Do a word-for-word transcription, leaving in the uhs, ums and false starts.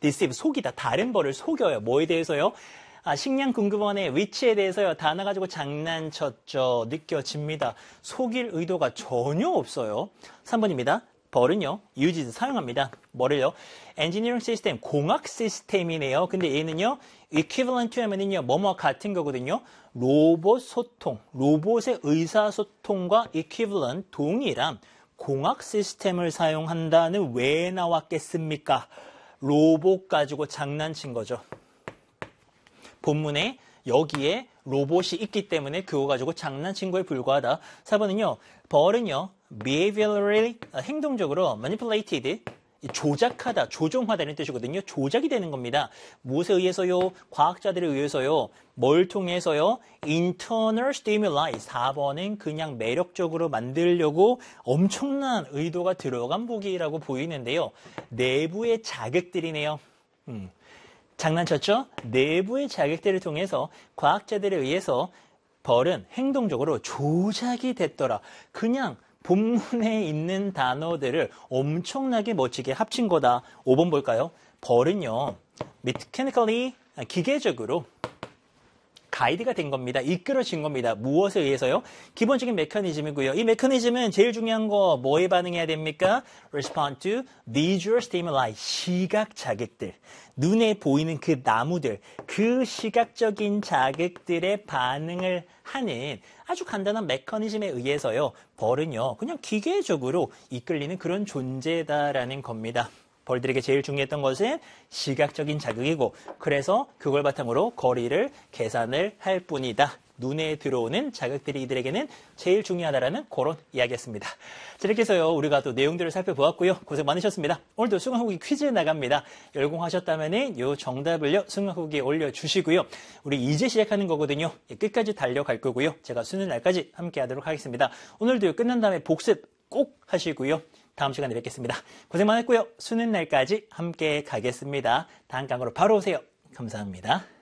deceive, 속이다. 다른 벌을 속여요. 뭐에 대해서요? 아, 식량공급원의 위치에 대해서요. 다 나가지고 장난쳤죠. 느껴집니다. 속일 의도가 전혀 없어요. 삼 번입니다. 벌은요. uses, 사용합니다. 뭐를요? engineering system, 공학 시스템이네요. 근데 얘는요. equivalent to 하면은요. 뭐뭐 같은 거거든요. 로봇 소통, 로봇의 의사소통과 equivalent, 동일한 공학 시스템을 사용한다는 왜 나왔겠습니까? 로봇 가지고 장난친 거죠. 본문에 여기에 로봇이 있기 때문에 그거 가지고 장난친 거에 불과하다. 사 번은요. 벌은요. behaviorally, 행동적으로 manipulated, 조작하다, 조종하다는 뜻이거든요. 조작이 되는 겁니다. 무엇에 의해서요? 과학자들에 의해서요. 뭘 통해서요? internal stimuli. 사 번은 그냥 매력적으로 만들려고 엄청난 의도가 들어간 보기라고 보이는데요. 내부의 자극들이네요. 음. 장난쳤죠? 내부의 자극들을 통해서 과학자들에 의해서 벌은 행동적으로 조작이 됐더라. 그냥 본문에 있는 단어들을 엄청나게 멋지게 합친 거다. 오 번 볼까요? 벌은요. mechanically, 기계적으로 가이드가 된 겁니다. 이끌어진 겁니다. 무엇에 의해서요? 기본적인 메커니즘이고요. 이 메커니즘은 제일 중요한 거 뭐에 반응해야 됩니까? Respond to visual stimuli, 시각 자극들. 눈에 보이는 그 나무들, 그 시각적인 자극들에 반응을 하는 아주 간단한 메커니즘에 의해서요. 벌은요. 그냥 기계적으로 이끌리는 그런 존재다라는 겁니다. 벌들에게 제일 중요했던 것은 시각적인 자극이고 그래서 그걸 바탕으로 거리를 계산을 할 뿐이다. 눈에 들어오는 자극들이 이들에게는 제일 중요하다라는 그런 이야기였습니다. 자, 이렇게 해서요. 우리가 또 내용들을 살펴보았고요. 고생 많으셨습니다. 오늘도 수강후기 퀴즈 나갑니다. 열공하셨다면 요 정답을요. 수강후기에 올려주시고요. 우리 이제 시작하는 거거든요. 끝까지 달려갈 거고요. 제가 수능 날까지 함께 하도록 하겠습니다. 오늘도 끝난 다음에 복습 꼭 하시고요. 다음 시간에 뵙겠습니다. 고생 많았고요. 수능 날까지 함께 가겠습니다. 다음 강으로 바로 오세요. 감사합니다.